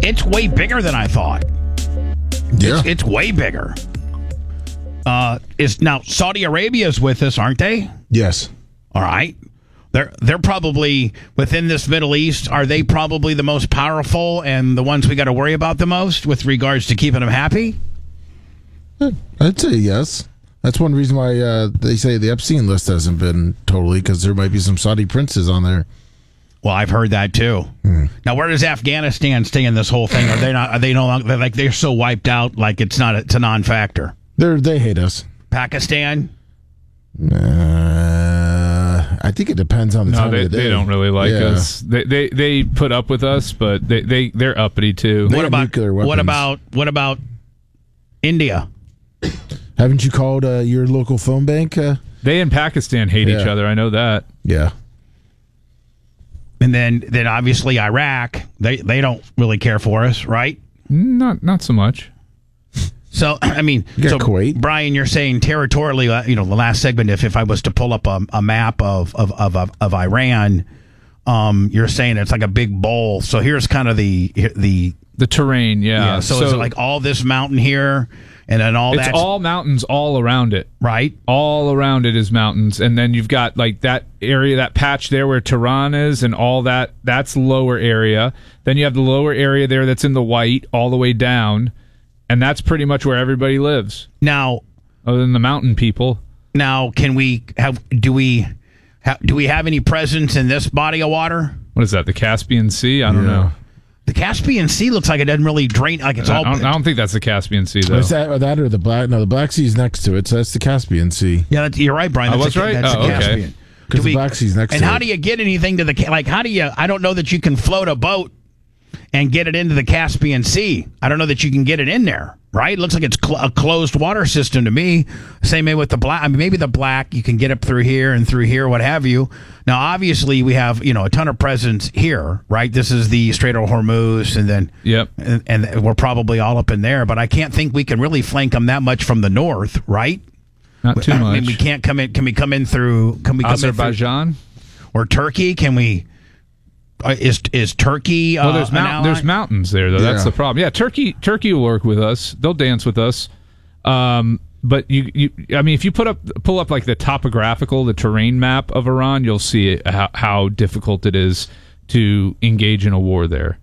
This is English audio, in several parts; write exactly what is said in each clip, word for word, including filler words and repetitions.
it's way bigger than I thought. Yeah. It's, it's way bigger. Uh, is now Saudi Arabia's with us, aren't they? Yes. All right. They're they're probably within this Middle East. Are they probably the most powerful and the ones we got to worry about the most with regards to keeping them happy? I'd say yes. That's one reason why uh, they say the Epstein list hasn't been totally, because there might be some Saudi princes on there. Well, I've heard that too. Hmm. Now, where does Afghanistan stay in this whole thing? Are they not? Are they no longer? They're like they're so wiped out, like it's not. It's a non-factor. They they hate us. Pakistan. Uh, I think it depends on the no, time they, of the day. they don't really like yeah. us. They, they they put up with us, but they they they're uppity too. They what about nuclear weapons. what about what about India? Haven't you called uh, your local phone bank? Uh, They and Pakistan hate Yeah. each other. I know that. yeah. And then then obviously Iraq. They they don't really care for us, right? Not not so much. So I mean, You got so Kuwait. Brian, you're saying territorially. uh, You know, the last segment. If if I was to pull up a, a map of of, of of of Iran, um, you're saying it's like a big bowl. So here's kind of the the The terrain, yeah. yeah. So, is it like all this mountain here, and then all it's that all mountains all around it. right? All around it is mountains, and then you've got like that area, that patch there where Tehran is, and all that. That's lower area. Then you have the lower area there that's in the white, all the way down, and that's pretty much where everybody lives, Now, other than the mountain people. now, can we have? Do we? Ha, do we have any presence in this body of water? What is that? The Caspian Sea? I don't Yeah. know. The Caspian Sea looks like it doesn't really drain. Like it's I all. don't, I don't think that's the Caspian Sea though. Is that, or that or the Black? No, the Black Sea's next to it, so that's the Caspian Sea. Yeah, that's, you're right, Brian. I That's was the, right? That's Oh, the okay. Caspian. Because Do the we- Black Sea's next And to how it. do you get anything to the Ca- like? How do you? I don't know that you can float a boat and get it into the Caspian Sea. I don't know that you can get it in there. Right? It looks like it's cl- a closed water system to me. Same way with the black. I mean, maybe the black you can get up through here and through here, what have you. Now, obviously, we have you know a ton of presence here. Right? This is the Strait of Hormuz, and then Yep. and, and we're probably all up in there. But I can't think we can really flank them that much from the north. Right? Not too I much. mean, we can't come in. Can we come in through? Can we come in through, Azerbaijan? or Turkey? Can we? Uh, is is Turkey? Uh, Well, there's an mount- ally? there's mountains there though. That's Yeah. the problem. Yeah, Turkey Turkey will work with us. They'll dance with us. Um, but you, you, I mean, if you put up pull up like the topographical, the terrain map of Iran, you'll see it, how, how difficult it is to engage in a war there.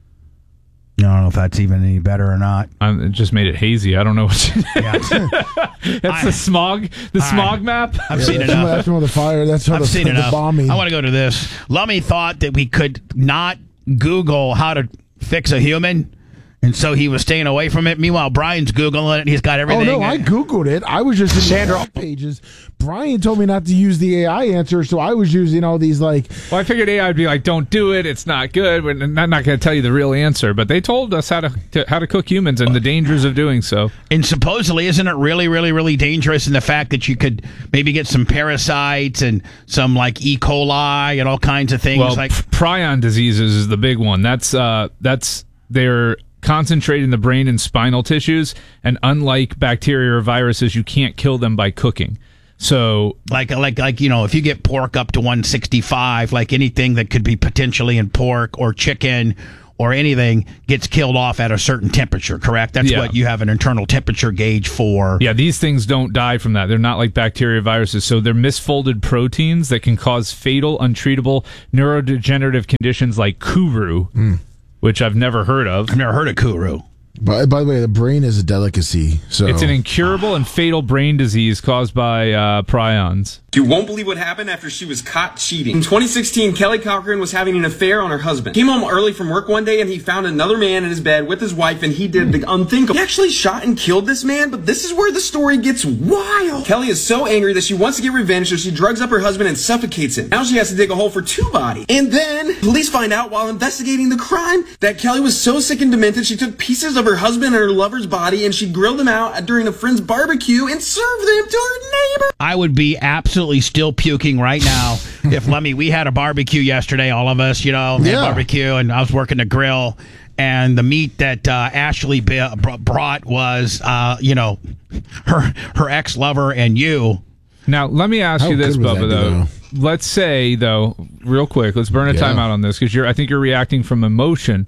I don't know if that's even any better or not. Um, it just made it hazy. I don't know what. To, Yeah. that's the smog. The I- smog map. I've Yeah, seen that's, enough. that's from the fire. That's from I've the, seen the enough. bombing. I want to go to this. Lummy thought that we could not Google how to fix a human, and so he was staying away from it. Meanwhile, Brian's Googling it. He's got Oh everything. no, I googled it. I was just in Sandra- the pages. Brian told me not to use the A I answer, so I was using all these like. Well, I figured A I would be like, "Don't do it. It's not good." We're not, not going to tell you the real answer, but they told us how to, to how to cook humans and the dangers of doing so. And supposedly, isn't it really, really, really dangerous in the fact that you could maybe get some parasites and some like E. coli and all kinds of things? Well, like p- prion diseases is the big one. That's uh, that's they're concentrated in the brain and spinal tissues, and unlike bacteria or viruses, you can't kill them by cooking. So, like, like, like, you know, if you get pork up to one sixty-five, like anything that could be potentially in pork or chicken or anything gets killed off at a certain temperature, correct? That's Yeah. what you have an internal temperature gauge for. yeah, these things don't die from that. They're not like bacteria, viruses. So they're misfolded proteins that can cause fatal, untreatable neurodegenerative conditions like Kuru, Mm. which I've never heard of. I've never heard of Kuru. By, by the way, the brain is a delicacy. So It's an incurable and fatal brain disease caused by uh, prions. You won't believe what happened after she was caught cheating. In twenty sixteen, Kelly Cochran was having an affair on her husband. Came home early from work one day and he found another man in his bed with his wife, and he did the unthinkable. He actually shot and killed this man, but this is where the story gets wild. Kelly is so angry that she wants to get revenge, so she drugs up her husband and suffocates him. Now she has to dig a hole for two bodies. And then police find out while investigating the crime that Kelly was so sick and demented she took pieces of her husband and her lover's body and she grilled them out during a friend's barbecue and served them to her neighbor. I would be absolutely still puking right now if Lemmy, we had a barbecue yesterday, all of us, you know, had Yeah. barbecue, and I was working the grill, and the meat that uh, Ashley b- br- brought was, uh, you know, her her ex lover and you. Now, let me ask How you this, good would Bubba, that be, though. though? Let's say, though, real quick, let's burn a Yeah. timeout on this because you're. I think you're reacting from emotion.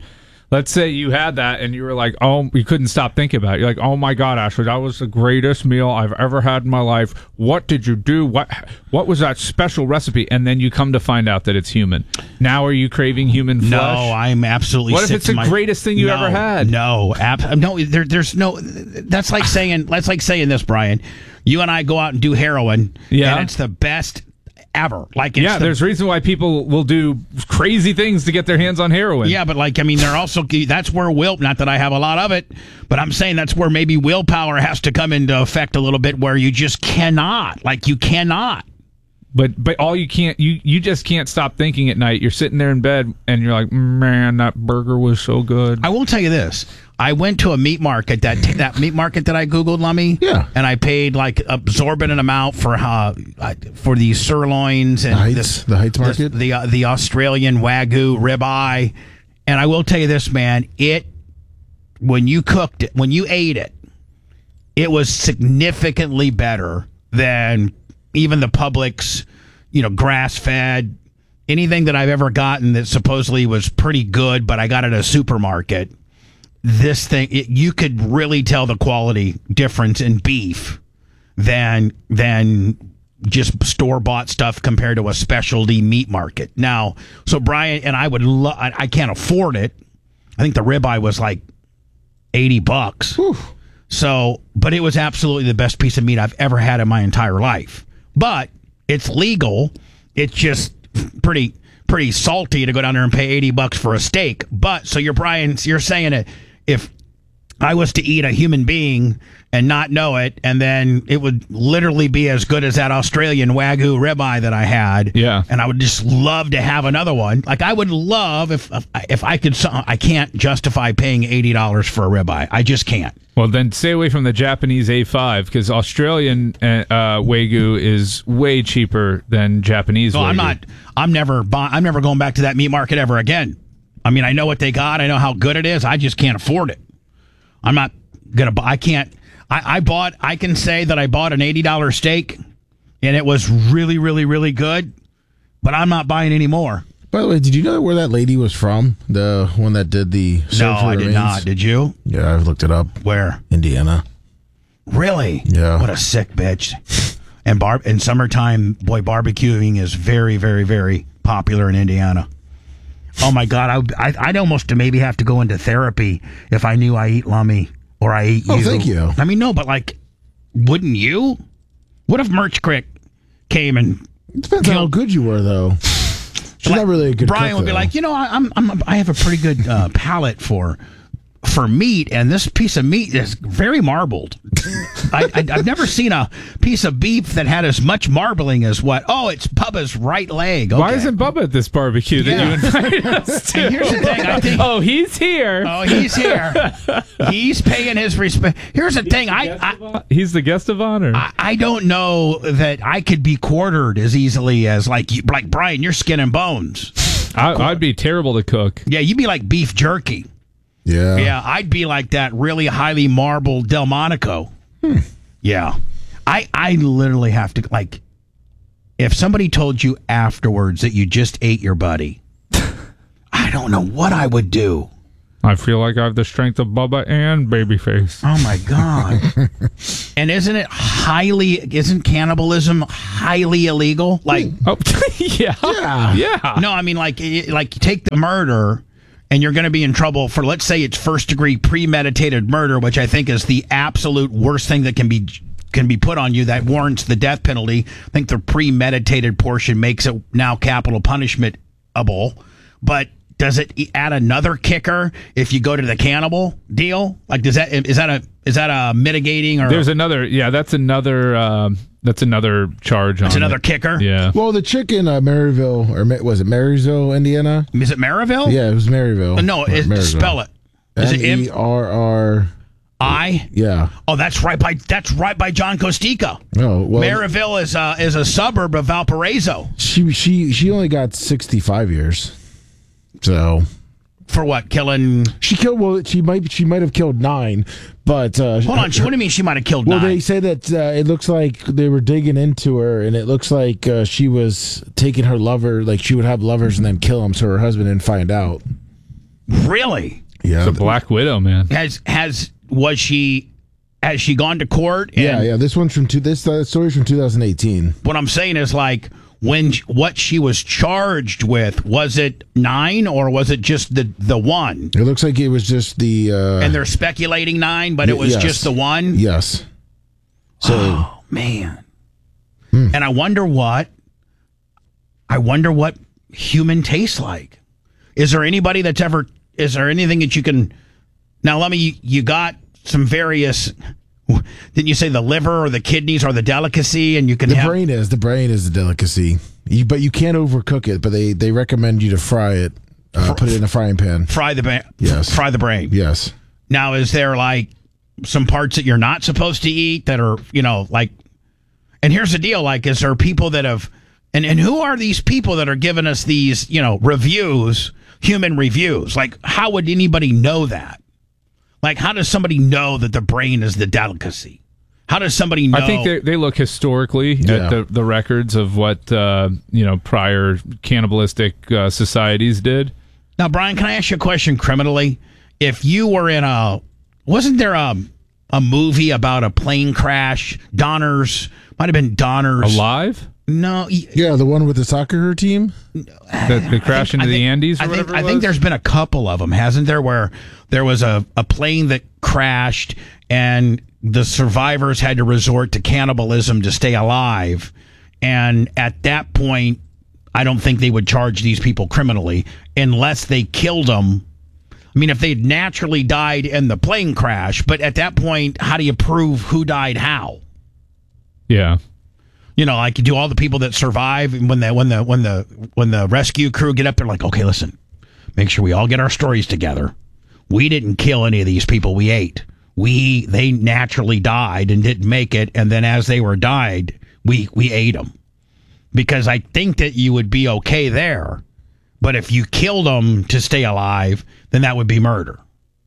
let's say you had that and you were like, oh, you couldn't stop thinking about it. You're like, oh my God, Ashley, that was the greatest meal I've ever had in my life. What did you do? What what was that special recipe? And then you come to find out that it's human. Now are you craving human flesh? No, I'm absolutely What if sick it's to the my- greatest thing you No, ever had? No, ab- no, there, there's no. That's like saying that's like saying this, Brian. You and I go out and do heroin, Yeah. and it's the best ever. Like, it's Yeah, the, there's reason why people will do crazy things to get their hands on heroin. yeah, but like, I mean, they're also that's where will. Not that I have a lot of it, but I'm saying that's where maybe willpower has to come into effect a little bit, where you just cannot, like, you cannot. But but all you can't you you just can't stop thinking at night. You're sitting there in bed and you're like, man, that burger was so good. I will tell you this. I went to a meat market, that that meat market that I Googled, Lummy. Yeah. And I paid like absorbent amount for uh, for these sirloins and The Heights- this, the Heights this- market? the uh, the Australian Wagyu ribeye. And I will tell you this, man. It when you cooked it, when you ate it, it was significantly better than even the Publix, you know, grass fed. Anything that I've ever gotten that supposedly was pretty good, but I got at a supermarket. This thing, it, you could really tell the quality difference in beef than than just store bought stuff compared to a specialty meat market. Now, so Brian and I would, lo- I, I can't afford it. I think the ribeye was like eighty bucks. Whew. So, but it was absolutely the best piece of meat I've ever had in my entire life. But it's legal. It's just pretty pretty salty to go down there and pay eighty bucks for a steak. But so you're Brian, you're saying it if I was to eat a human being and not know it, and then it would literally be as good as that Australian Wagyu ribeye that I had. Yeah. And I would just love to have another one. Like, I would love if if I could. I can't justify paying eighty dollars for a ribeye. I just can't. Well, then stay away from the Japanese A five because Australian uh, Wagyu is way cheaper than Japanese No, Wagyu. I'm not. I'm never. bu- I'm never going back to that meat market ever again. I mean, I know what they got. I know how good it is. I just can't afford it. I'm not gonna. bu- I can't. I, I bought. I can say that I bought an eighty dollar steak, and it was really, really, really good. But I'm not buying any more. By the way, did you know where that lady was from? The one that did the search No, for I did remains? not. Did you? Yeah, I've looked it up. Where? Indiana. Really? Yeah. What a sick bitch. And bar in summertime, boy, barbecuing is very, very, very popular in Indiana. Oh my God, I, would- I I'd almost maybe have to go into therapy if I knew I eat lummy or I eat you. Oh, thank you. I mean, no, but like, wouldn't you? What if Merch Crick came and It depends on how Killed- good you were, though. She's not really a good Brian cook, would be though. like, you know, I, I'm, I'm I have a pretty good uh, palate for for meat, and this piece of meat is very marbled. I, I, I've never seen a piece of beef that had as much marbling as what? Oh, it's Bubba's right leg. Okay. Why isn't Bubba at this barbecue that Yeah. you invited us to? And here's the thing, I think. Oh, he's here. Oh, he's here. He's paying his respect. Here's the thing. I, I he's the guest of honor. I I don't know that I could be quartered as easily as like you, like Brian. You're skin and bones. I, I'd be terrible to cook. Yeah, you'd be like beef jerky. yeah. Yeah, I'd be like that really highly marbled Delmonico. Yeah. I I literally have to, like, if somebody told you afterwards that you just ate your buddy, I don't know what I would do. I feel like I have the strength of Bubba and Babyface. Oh my God. And isn't it highly, isn't cannibalism highly illegal? Like, Oh, yeah. Yeah. Yeah. no, I mean, like, it- like you take the murder and you're going to be in trouble for, let's say it's first degree premeditated murder, which I think is the absolute worst thing that can be can be put on you that warrants the death penalty. I think the premeditated portion makes it now capital punishmentable. But does it add another kicker if you go to the cannibal deal? Like, does that is that a is that a mitigating or There's another. Yeah, that's another. Um, that's another charge on. it's another it. kicker? Yeah. Well, the chick in uh, Maryville, or Ma- was it Marysville, Indiana? Is it Maryville? Yeah, it was Maryville. No, Or it, Marysville. spell it. Is it M E M R R. I? Yeah. Oh, that's right by that's right by John Costica. Oh, well, Maryville is a is a suburb of Valparaiso. she she she only got sixty-five years. So For what? Killing? she killed. Well, she might she might have killed nine, but uh, Hold on. What do you mean she might have killed Well, nine? they say that uh, it looks like they were digging into her, and it looks like uh, she was taking her lover. Like she would have lovers and then kill them, so her husband didn't find out. Really? Yeah. It's a Black Widow, man. Has has was she has she gone to court? And Yeah, yeah. This one's from two. This uh, story's from two thousand eighteen. What I'm saying is, like, when what she was charged with, was it nine or was it just the the one? It looks like it was just the. Uh, And they're speculating nine, but it was yes. just the one. Yes. So Oh man. And I wonder what. I wonder what human tastes like. Is there anybody that's ever? Is there anything that you can? Now, let me. You got some various. Didn't you say the liver or the kidneys are the delicacy, and you can the have brain is the brain is a delicacy, you, but you can't overcook it. But they they recommend you to fry it. Uh, put it in a frying pan. fry the ba- Yes. fry the brain. Yes. Now, is there like some parts that you're not supposed to eat that are, you know, like, and here's the deal, like, is there people that have, and, and who are these people that are giving us these, you know, reviews, human reviews? Like, how would anybody know that? Like, how does somebody know that the brain is the delicacy? How does somebody know? I think they, they look historically Yeah. at the, the records of what, uh, you know, prior cannibalistic uh, societies did. Now, Brian, can I ask you a question criminally? If you were in a, wasn't there a, a movie about a plane crash? Donner's, might have been Donner's. Alive? No. y- Yeah, the one with the soccer team. That they crash into I the think- Andes or I think, whatever it I think was? there's been a couple of them, hasn't there, where there was a, a plane that crashed and the survivors had to resort to cannibalism to stay alive. And at that point, I don't think they would charge these people criminally unless they killed them. I mean, if they'd naturally died in the plane crash, but at that point, how do you prove who died how? Yeah. You know, like you do all the people that survive, and when the when the when the when the rescue crew get up, they're like, okay, listen, make sure we all get our stories together. We didn't kill any of these people we ate. We they naturally died and didn't make it, and then as they were died, we we ate them. Because I think that you would be okay there, but if you killed them to stay alive, then that would be murder.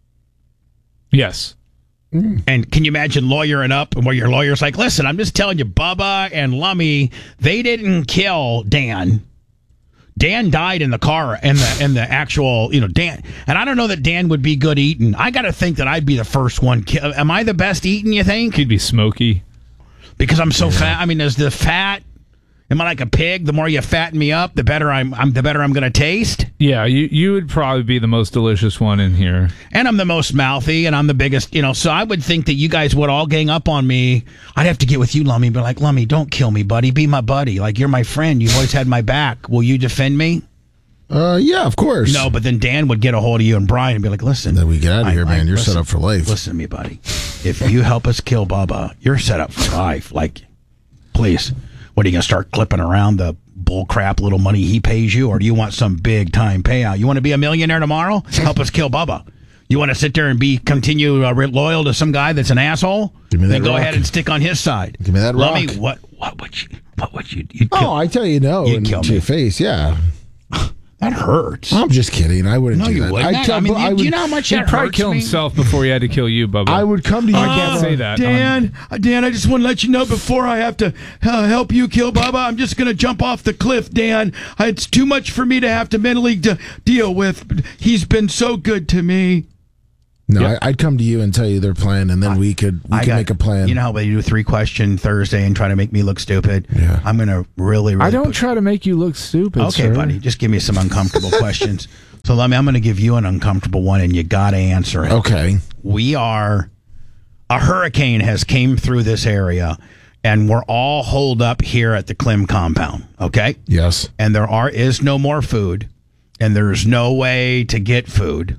Yes. And can you imagine lawyering up and where your lawyer's like, listen, I'm just telling you, Bubba and Lummy, they didn't kill Dan. Dan died in the car and the and the actual, you know, Dan. And I don't know that Dan would be good eating. I got to think that I'd be the first one. ki- Am I the best eating, you think? He'd be smoky. Because I'm so fat. I mean, is the fat, am I like a pig? The more you fatten me up, the better I'm, I'm the better I'm going to taste. Yeah, you you would probably be the most delicious one in here. And I'm the most mouthy, and I'm the biggest, you know, so I would think that you guys would all gang up on me. I'd have to get with you, Lummy, but like, Lummy, don't kill me, buddy. Be my buddy. Like, you're my friend. You've always had my back. Will you defend me? Uh, yeah, of course. No, but then Dan would get a hold of you and Brian and be like, listen. Then we get out of I- here, I- man. You're listen, set up for life. Listen to me, buddy. If you help us kill Bubba, you're set up for life. Like, please. What, are you going to start clipping around the bull crap little money he pays you, or do you want some big time payout? You want to be a millionaire tomorrow? Help us kill Bubba. You want to sit there and be continue uh, loyal to some guy that's an asshole? Give me that then go rock. ahead and stick on his side. Give me that Lummy, rock. what what would you what would you you'd kill? Oh, I tell you no, You'd and kill to me. your face, yeah. That hurts. I'm just kidding. I wouldn't No, do you that. wouldn't. I'd tell- I mean, I you, do you would- know how much He'd that probably hurts kill me? himself before he had to kill you, Bubba. I would come to you. I can't say that. Dan, uh, Dan, I just want to let you know before I have to uh, help you kill Bubba, I'm just going to jump off the cliff, Dan. Uh, It's too much for me to have to mentally de- deal with. He's been so good to me. No, Yeah. I, I'd come to you and tell you their plan, and then we could we I could got- make a plan. You know how they do three question Thursday and try to make me look stupid? Yeah. I'm going to really, really. I don't put- try to make you look stupid, Okay, sir. buddy, just give me some uncomfortable questions. So, let me. I'm going to give you an uncomfortable one, and you got to answer it. Okay. We are a hurricane has came through this area, and we're all holed up here at the Clem compound. Okay. Yes. And there are is no more food, and there's no way to get food,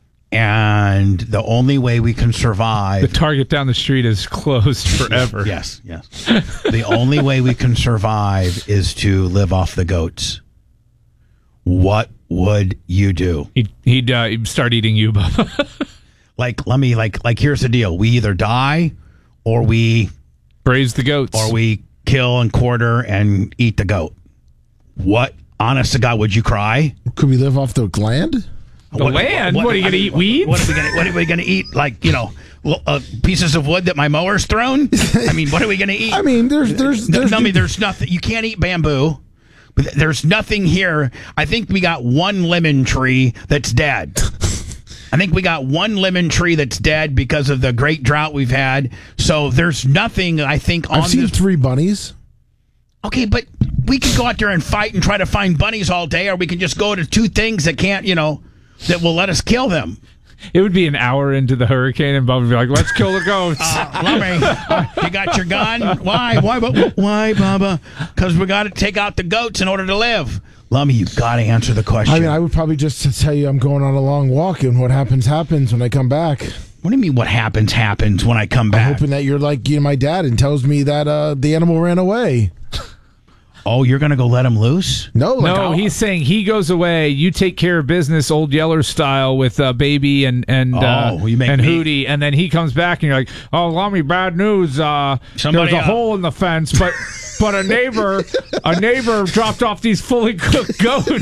and the only way we can The survive. Target down the street is closed forever. Yes, yes. The only way we can survive is to live off the goats. What would you do? He'd, he'd, uh, he'd start eating you, Bubba. Like, let me like like. Here's the deal: we either die, or we Braise the goats. or we kill and quarter and eat the goat. What, honest to God, would you cry? Could we live off the land? The land? What, are you gonna eat weeds? What are we gonna What are we gonna eat? Like, you know, l- uh, pieces of wood that my mower's thrown. I mean, what are we gonna eat? I mean, there's there's No, there's no, I mean, there's nothing. You can't eat bamboo. But there's nothing here. I think we got one lemon tree that's dead. I think we got one lemon tree that's dead because of the great drought we've had. So there's nothing, I think, on I've seen this. three bunnies. Okay, but we can go out there and fight and try to find bunnies all day, or we can just go to two things that can't, you know, that will let us kill them. It would be an hour into the hurricane, and Bubba would be like, let's kill the goats. Uh, Lummy, uh, you got your gun? Why? Why, Bu- why, Bubba? Because we got to take out the goats in order to live. Lummy, you got to answer the question. I mean, I would probably just tell you I'm going on a long walk, and what happens, happens when I come back. What do you mean what happens, happens when I come I'm back? hoping that you're like you know, my dad and tells me that uh, the animal ran away. Oh, you're going to go let him loose? No, like, No, I'll- he's saying he goes away. You take care of business, Old Yeller style, with uh, Baby and and uh, Oh, you make and me- Hootie, and then he comes back and you're like, "Oh, Lummy, bad news. Uh, Somebody, there's a uh, hole in the fence, but but a neighbor a neighbor dropped off these fully cooked goats."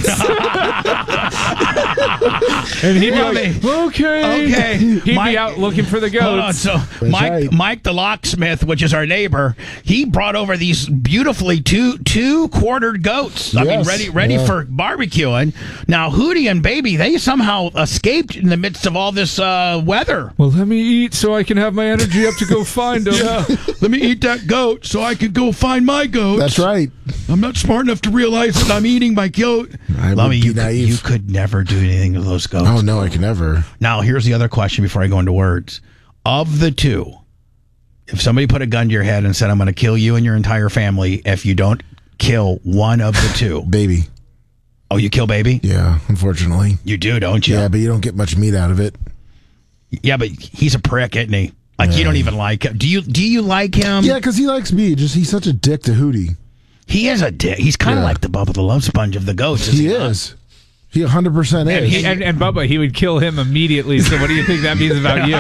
And he'd be like, "Okay, Okay. He'd Mike- be out looking for the Hold on. goats. So Mike, right. Mike the locksmith, which is our neighbor, he brought over these beautifully two two quartered goats. I mean, Yes, ready ready yeah. for barbecuing. Now Hootie and Baby, they somehow escaped in the midst of all this uh, weather. Well, let me eat so I can have my energy up to go find them." Let me eat that goat so I can go find my goats. That's right. I'm not smart enough to realize that I'm eating my goat. I would Lummy, be you could, naive. you could never do anything to those goats. Oh no, I can never. Now, here's the other question before I go into words. Of the two, if somebody put a gun to your head and said, I'm going to kill you and your entire family if you don't kill one of the two. Baby. Oh, you kill Baby? Yeah, unfortunately. You do, don't you? Yeah, but you don't get much meat out of it. Yeah, but he's a prick, isn't he? Like, you Yeah. don't even like him. Do you Do you like him? Yeah, because he likes me. Just he's such a dick to Hootie. He is a dick. He's kind of Yeah. like the Bubba the Love Sponge of the goats. He not? is. He one hundred percent And, is. he, and, and Bubba, he would kill him immediately. So what do you think that means about you?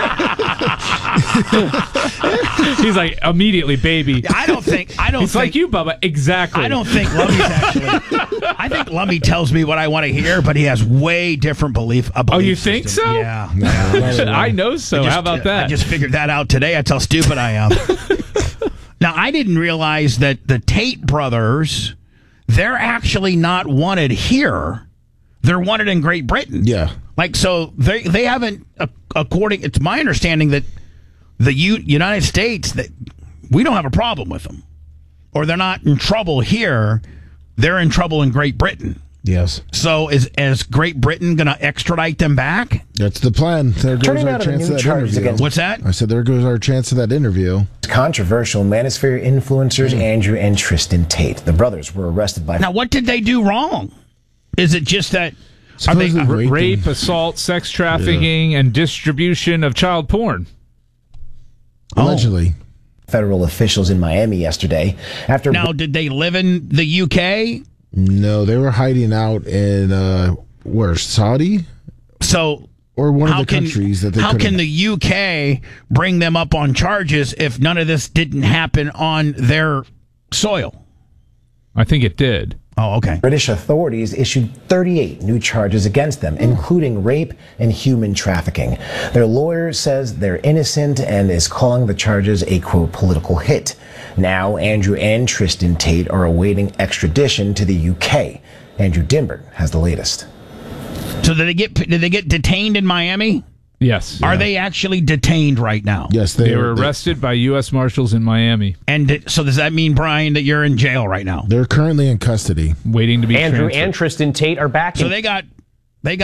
He's like, immediately, Baby. I don't think. I don't He's think. like you, Bubba. Exactly. I don't think Lummy's actually. I think Lummy tells me what I want to hear, but he has way different belief. A Oh, belief you think system. so? Yeah. No, not at all. I know so. I just- How about that? I just figured that out today. That's how stupid I am. Now, I didn't realize that the Tate brothers, they're actually not wanted here. They're wanted in Great Britain. Yeah. Like, so they they haven't, uh, according, it's my understanding that the U, United States, that we don't have a problem with them. Or they're not in trouble here. They're in trouble in Great Britain. Yes. So is, is Great Britain going to extradite them back? That's the plan. There goes Turning our out of chance new of that charges interview. against- What's that? I said there goes our chance of that interview. Controversial Manosphere influencers Andrew and Tristan Tate. The brothers were arrested by Now, what did they do wrong? Is it just that? Are they, Supposedly raped Rape, him. assault, sex trafficking, and distribution of child porn. Allegedly. federal officials in Miami yesterday after now, did they live in the U K? No, they were hiding out in uh, where Saudi So or one how of the can countries that they how couldn't- can the U K bring them up on charges if none of this didn't happen on their soil? I think it did. Oh, okay. British authorities issued thirty-eight new charges against them, including rape and human trafficking. Their lawyer says they're innocent and is calling the charges a, quote, political hit. Now, Andrew and Tristan Tate are awaiting extradition to the U K. Andrew Dimber has the latest. So did they get did they get detained in Miami? Yes. Are they actually detained right now? Yes, They they, were arrested by U S Marshals in Miami, And did, so does that mean, Brian, that you're in jail right now? They're currently in custody. waiting to be Andrew transferred. and Tristan Tate are back So in they got